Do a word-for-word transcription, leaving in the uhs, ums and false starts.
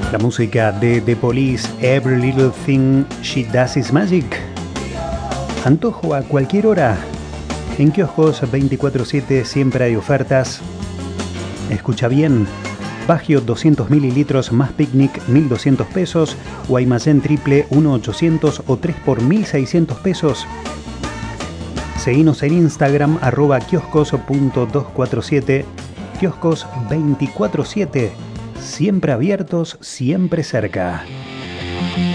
La música de The Police, Every Little Thing She Does Is Magic. Antojo a cualquier hora. En kioscos veinticuatro siete siempre hay ofertas. Escucha bien. Bagio doscientos mililitros más Picnic mil doscientos pesos. Guaymallén triple uno ochocientos o tres por mil seiscientos pesos. Seguinos en Instagram arroba kioscos punto doscientos cuarenta y siete. Kioscos veinticuatro siete. Siempre abiertos, siempre cerca.